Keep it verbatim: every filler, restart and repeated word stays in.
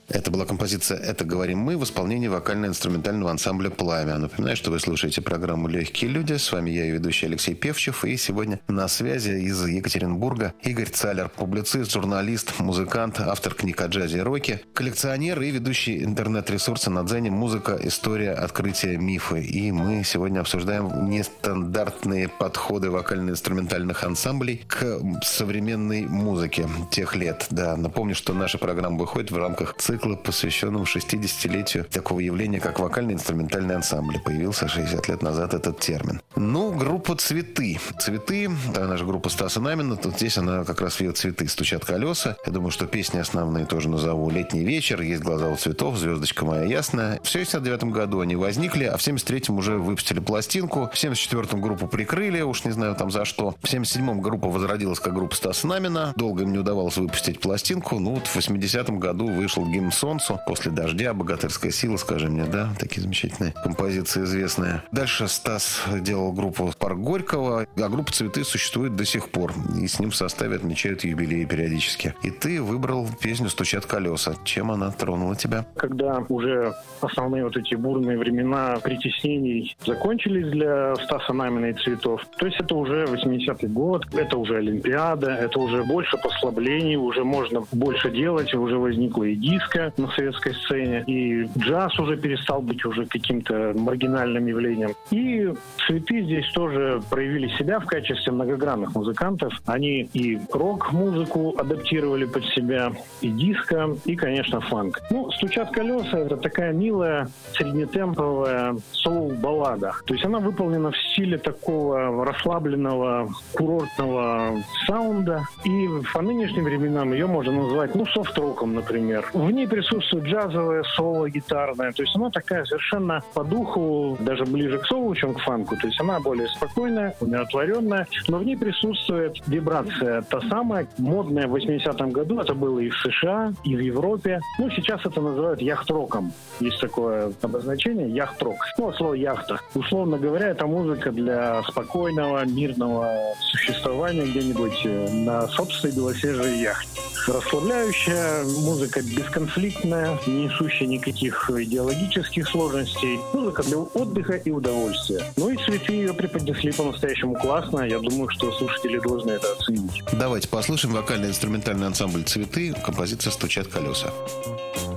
Это была композиция «Это говорим мы» в исполнении вокально-инструментального ансамбля «Пламя». Напоминаю, что вы слушаете программу «Легкие люди». С вами я, ее ведущий Алексей Певчев. И сегодня на связи из Екатеринбурга Игорь Цалер, публицист, журналист, музыкант, автор книг о джазе и роке, коллекционер и ведущий интернет-ресурса на Дзене «Музыка. История. Открытие. Мифы». И мы сегодня обсуждаем нестандартные подходы вокально-инструментальных ансамблей к современной музыке тех лет. Да, напомню, что наша программа выходит в рамках цикла, посвященному шестидесятилетию такого явления, как вокально-инструментальный ансамбль. Появился шестьдесят лет назад этот термин. Ну, группа «Цветы». «Цветы», да, наша группа Стаса Намина, тут здесь она как раз вьет цветы, стучат колеса. Я думаю, что песни основные тоже назову. «Летний вечер», «Есть глаза у цветов», «Звездочка моя ясная». В шестьдесят девятом году они возникли, а в семьдесят третьем уже выпустили пластинку. В семьдесят четвертом группу прикрыли, уж не знаю там за что. В семьдесят седьмом группа возродилась как группа Стаса Намина. Долго им не удавалось выпустить пластинку. Ну вот в восьмидесятом году вышел «Гимн солнцу», «После дождя», «Богатырская сила», скажи мне, да, такие замечательные композиции известные. Дальше Стас делал группу «Парк Горького», а группа «Цветы» существует до сих пор, и с ним в составе отмечают юбилеи периодически. И ты выбрал песню «Стучат колеса». Чем она тронула тебя? Когда уже основные вот эти бурные времена притеснений закончились для Стаса Намина и «Цветов», то есть это уже восьмидесятый год, это уже Олимпиада, это уже больше послаблений, уже можно больше делать, уже возникло и диско на советской сцене, и джаз уже перестал быть уже каким-то маргинальным явлением. И «Цветы» здесь тоже проявили себя в качестве многогранных музыкантов. Они и рок-музыку адаптировали под себя, и диско, и, конечно, фанк. Ну, «Стучат колеса» — это такая милая, среднетемповая соул-баллада. То есть она выполнена в стиле такого расслабленного, курортного саунда. И по нынешним временам ее можно назвать, ну, софт-роком, например. В ней присутствует джазовое соло, гитарное. То есть она такая совершенно по духу, даже ближе к солу, чем к фанку. То есть она более спокойная, умиротворенная, но в ней присутствует вибрация та самая, модная в восьмидесятом году. Это было и в США, и в Европе. Ну, сейчас это называют яхт-роком. Есть такое обозначение — яхт-рок. Ну, от слова яхта. Условно говоря, это музыка для спокойного, мирного существования где-нибудь на собственной белоснежной яхте. Расслабляющая музыка, бесконфликтная, не несущая никаких идеологических сложностей. Музыка для отдыха и удовольствия. Ну и «Цветы» ее преподнесли по-настоящему классно. Я думаю, что слушатели должны это оценить. Давайте послушаем вокально-инструментальный ансамбль «Цветы», композиция «Стучат колеса».